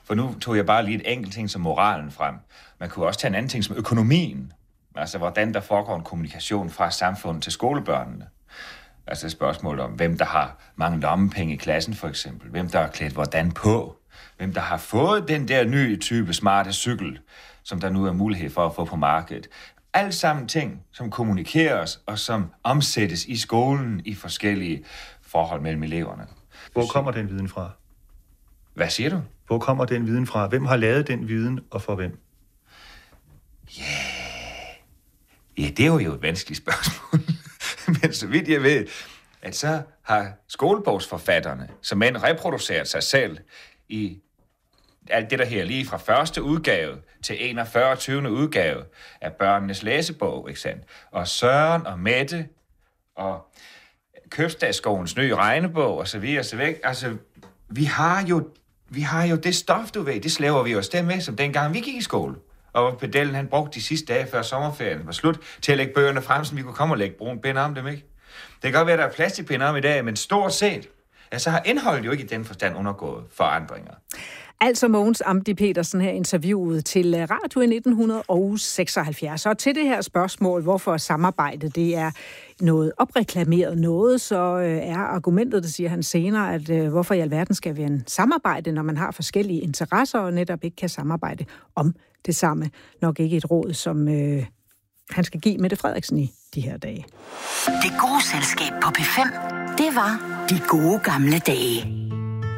For nu tog jeg bare lige et enkelt ting som moralen frem. Man kunne også tage en anden ting som økonomien. Altså, hvordan der foregår en kommunikation fra samfundet til skolebørnene. Altså et spørgsmål om, hvem der har mange lommepenge i klassen, for eksempel. Hvem der er klædt hvordan på. Hvem der har fået den der nye type smarte cykel, som der nu er mulighed for at få på markedet. Alt sammen ting, som kommunikeres og som omsættes i skolen i forskellige forhold mellem eleverne. Hvor kommer den viden fra? Hvad siger du? Hvor kommer den viden fra? Hvem har lavet den viden, og for hvem? Ja, det er jo et vanskeligt spørgsmål. Men så vidt jeg ved, at så har skolebogsforfatterne, som end reproduceret sig selv i alt det, der her lige fra første udgave til 41. 20. udgave af børnenes læsebog, ikke sandt? Og Søren og Mette og Købstadsskolens nye regnebog og så videre og så væk. Altså, vi har jo det stof, du ved, det slæver vi os med, som dengang vi gik i skole. Og pedellen, han brugte de sidste dage før sommerferien var slut til at lægge bøgerne frem, så vi kunne komme og lægge brun bind om dem, ikke? Det kan godt være, at der er plastikpind om i dag, men stort set, så har indholdet jo ikke i den forstand undergået forandringer. Altså Mogens Amdi Petersen her interviewet til Radio i 1976. Og til det her spørgsmål, hvorfor samarbejdet det er noget opreklameret noget, så er argumentet, det siger han senere, at hvorfor i alverden skal vi en samarbejde, når man har forskellige interesser og netop ikke kan samarbejde om det samme. Nok ikke et råd, som han skal give Mette Frederiksen i de her dage. Det gode selskab på P5, det var De Gode Gamle Dage.